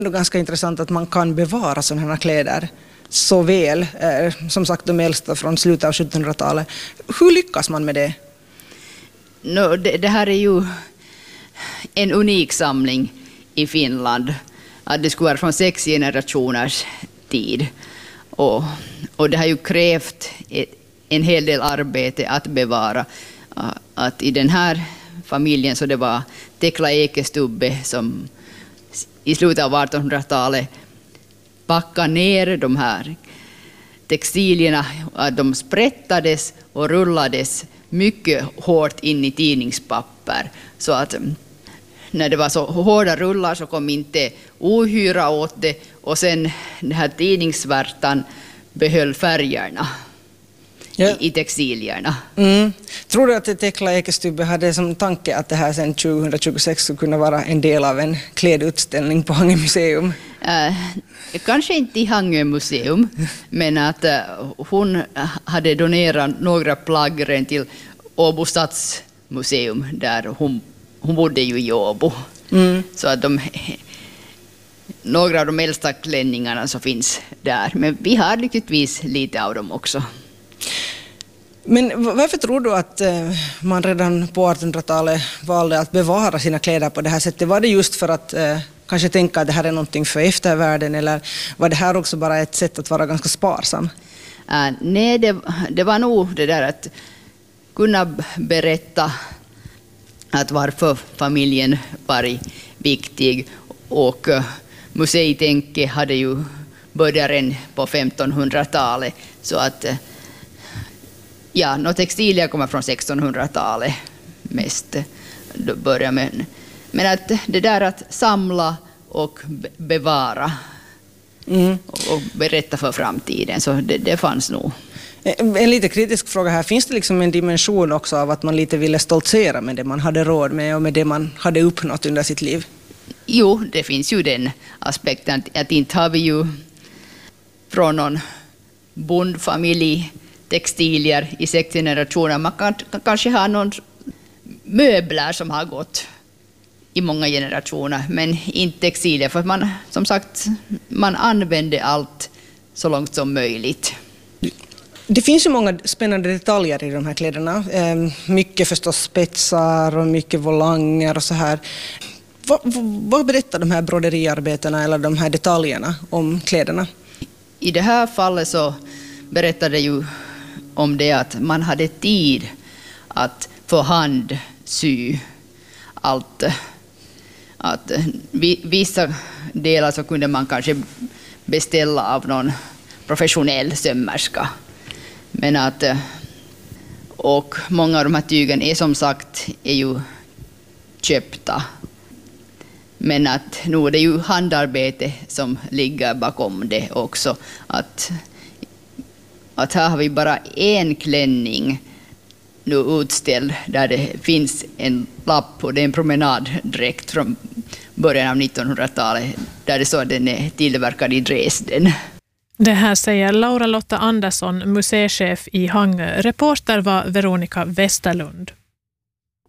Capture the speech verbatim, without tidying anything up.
Det är ganska intressant att man kan bevara sådana här kläder så väl, eh, som sagt de äldsta från slutet av sjuttonhundratalet. Hur lyckas man med det? No, det, det här är ju en unik samling i Finland. Att det skulle vara från sex generationers tid. Och, och det har ju krävt ett, en hel del arbete att bevara. Att i den här familjen så det var Tekla Ekestubbe som i slutet av artonhundratalet packade ner de här textilierna. Att de sprättades och rullades mycket hårt in i tidningspapper. Så att när det var så hårda rullar så kom inte ohyra åt det. Och sen den här tidningssvärtan behöll färgerna. Ja. I textilierna. Mm. Tror du att Tekla Ekestubbe hade som tanke att det här sen tjugohundratjugosex skulle kunna vara en del av en klädutställning på Hangö museum? Äh, kanske inte i Hangö museum, men att äh, hon hade donerat några plagg rent till Åbo stadsmuseum där hon, hon bodde ju i Åbo. Mm. Så att de, några av de äldsta klänningarna som finns där, men vi har lyckligtvis lite av dem också. Men varför tror du att eh, man redan på artonhundratalet valde att bevara sina kläder på det här sättet? Var det just för att eh, kanske tänka att det här är någonting för eftervärlden, eller var det här också bara ett sätt att vara ganska sparsam? Uh, nej, det, det var nog det där att kunna berätta att varför familjen var viktig, och uh, museitänke hade ju börjat redan på femtonhundratalet, så att uh, ja, no, textilier kommer från sextonhundratalet mest. Då börjar med. Men att det där att samla och bevara mm. och berätta för framtiden, så det, det fanns nog. En lite kritisk fråga här. Finns det liksom en dimension också av att man lite ville stoltsera med det man hade råd med och med det man hade uppnått under sitt liv? Jo, det finns ju den aspekten att inte har vi ju från någon bondfamilj textilier i sex generationer. Man kan, kanske har någon möbler som har gått i många generationer, men inte textilier, för att man, som sagt, man använder allt så långt som möjligt. Det finns ju många spännande detaljer i de här kläderna. Mycket förstås spetsar och mycket volanger och så här. Vad, vad berättar de här broderiarbetarna eller de här detaljerna om kläderna? I det här fallet så berättade ju om det att man hade tid att för hand sy allt. Att vissa delar så kunde man kanske beställa av någon professionell sömmerska. Men att, och många av de här tygen är som sagt är ju köpta. Men att nu är det ju handarbete som ligger bakom det också. Att Att här har vi bara en klänning nu utställd där det finns en lapp, och det är en promenaddräkt från början av nittonhundratalet där det står att den är tillverkad i Dresden. Det här säger Laura Lotta Andersson, museichef i Hangö. Reporter var Veronica Westerlund.